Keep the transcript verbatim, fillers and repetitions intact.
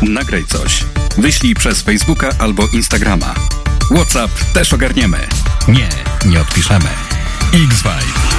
nagraj coś. Wyślij przez Facebooka albo Instagrama. WhatsApp też ogarniemy. Nie, nie odpiszemy. X-Vibe.